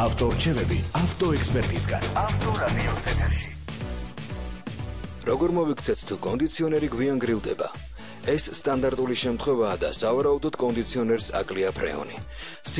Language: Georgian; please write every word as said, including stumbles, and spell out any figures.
ავტორჩევები ავტოექსპერტისგან. ავტორადიო ეთერში. როგორ მოვიქცეთ თუ კონდიციონერი გვიან გრილდება? ეს სტანდარტული შემთხვევაა და სავარაუდოდ კონდიციონერს აკლია ფრეონი.